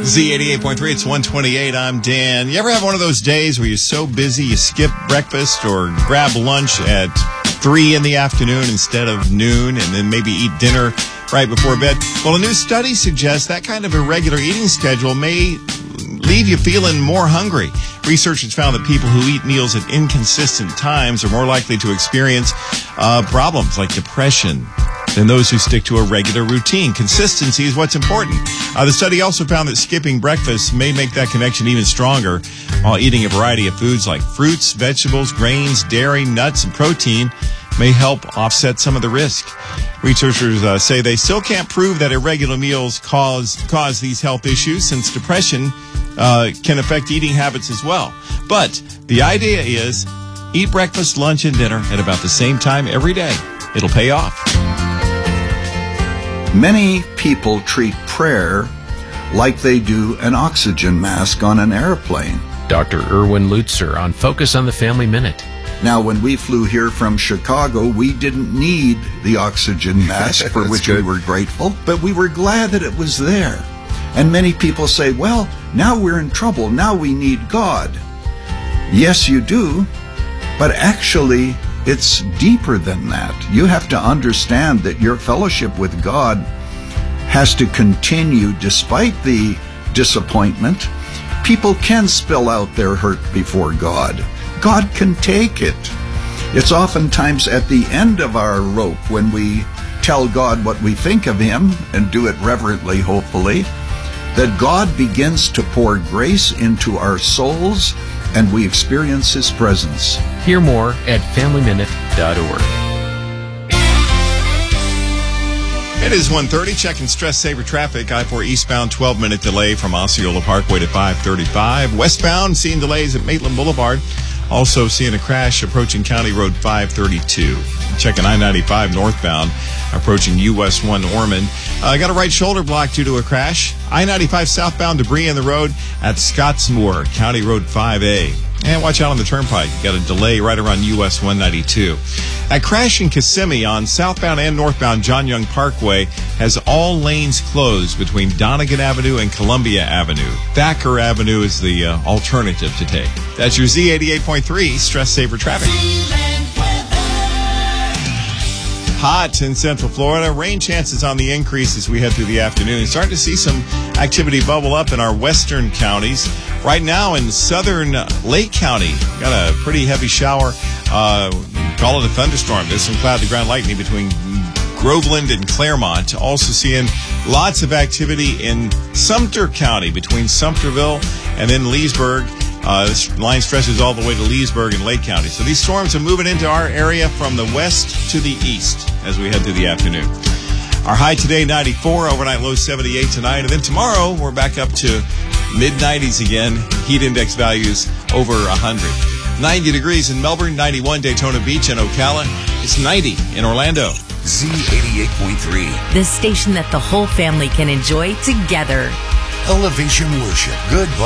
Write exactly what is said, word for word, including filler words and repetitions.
Z eighty-eight point three, it's one twenty-eight. I'm Dan. You ever have one of those days where you're so busy you skip breakfast or grab lunch at three in the afternoon instead of noon and then maybe eat dinner right before bed? Well, a new study suggests that kind of irregular eating schedule may leave you feeling more hungry. Researchers found that people who eat meals at inconsistent times are more likely to experience uh, problems like depression than those who stick to a regular routine. Consistency is what's important. Uh, the study also found that skipping breakfast may make that connection even stronger, while eating a variety of foods like fruits, vegetables, grains, dairy, nuts, and protein may help offset some of the risk. Researchers uh, say they still can't prove that irregular meals cause cause these health issues, since depression uh, can affect eating habits as well. But the idea is eat breakfast, lunch, and dinner at about the same time every day. It'll pay off. Many people treat prayer like they do an oxygen mask on an airplane. Doctor Erwin Lutzer on Focus on the Family Minute. Now, when we flew here from Chicago, we didn't need the oxygen mask, for which good. we were grateful, but we were glad that it was there. And many people say, well, now we're in trouble. Now we need God. Yes, you do, but actually, it's deeper than that. You have to understand that your fellowship with God has to continue despite the disappointment. People can spill out their hurt before God. God can take it. It's oftentimes at the end of our rope when we tell God what we think of Him, and do it reverently, hopefully, that God begins to pour grace into our souls and we experience His presence. Hear more at family minute dot org. It is one thirty. Checking stress saver traffic. I four eastbound, twelve minute delay from Osceola Parkway to five thirty-five. Westbound, seeing delays at Maitland Boulevard. Also seeing a crash approaching County Road five thirty-two. Checking I ninety-five northbound, approaching U S one Ormond. Uh, got a right shoulder block due to a crash. I ninety-five southbound, debris in the road at Scottsmoor, County Road five A. And watch out on the turnpike. Got a delay right around U S one ninety-two. That crash in Kissimmee on southbound and northbound John Young Parkway has all lanes closed between Donegan Avenue and Columbia Avenue. Thacker Avenue is the uh, alternative to take. That's your Z eighty-eight point three Stress Saver Traffic. Hot in Central Florida. Rain chances on the increase as we head through the afternoon. Starting to see some activity bubble up in our western counties. Right now in southern Lake County, got a pretty heavy shower. Uh, call it a thunderstorm. There's some cloud-to-ground lightning between Groveland and Claremont. Also seeing lots of activity in Sumter County between Sumterville and then Leesburg. Uh, this line stretches all the way to Leesburg and Lake County. So these storms are moving into our area from the west to the east as we head through the afternoon. Our high today, ninety-four, overnight low seventy-eight tonight. And then tomorrow, we're back up to mid nineties again. Heat index values over one hundred. ninety degrees in Melbourne, ninety-one Daytona Beach and Ocala. It's ninety in Orlando. Z eighty-eight point three. The station that the whole family can enjoy together. Elevation Worship. Good